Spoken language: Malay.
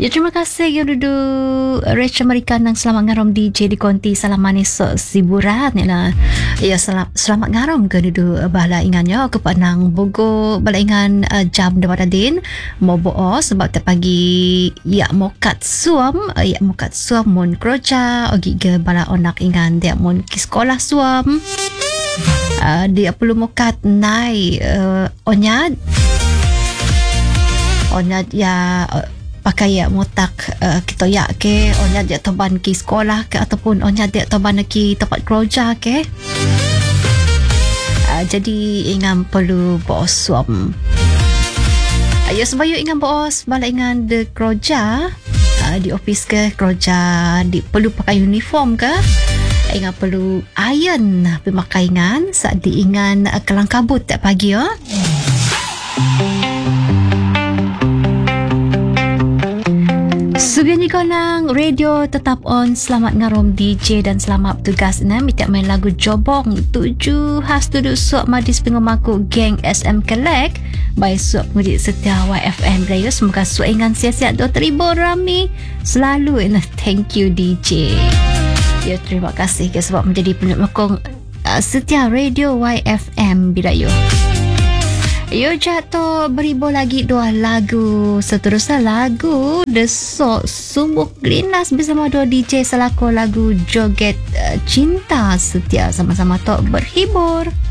Ya, terima kasih ya duduk Rachel Marikan ng selamat ngarom DJ di konti salam manis siburan ya. Ya, selamat ngarom ke duduk bala ingannya ke panang bogo bala ingan jam daripada din mau boos sebab tak pagi ya mokat suam mon kroja ogi ke bala onak ingan dia mon ki sekolah suam dia perlu mokat nai onyad ya pakai ya motak kita ya ke onya dia toban ki sekolah ke ataupun onya dia toban ki tempat kerja ke jadi ingan perlu bos suam ayo sebayu ingan bos bala ingan de kerja di office ke kerja di perlu pakai uniform ke ingan perlu iron pemakaian saat diingan kelang kabut tak pagi ya. Subian nang radio tetap on. Selamat ngarom DJ dan selamat bertugas minta main lagu Jobong 7 has duduk suap madis pengomaku geng SM Kelek by suap mudik setia YFM Radio. Semoga suap ingan siap-siap 2,000 rami selalu. Thank you DJ ya, terima kasih ke sebab menjadi penyokong setia radio YFM Birayo. Yo jatuh beribu lagi dua lagu seterusnya lagu Desok Sumuk Greenlas bersama dua DJ selaku lagu Joget Cinta Setia sama-sama tok berhibur.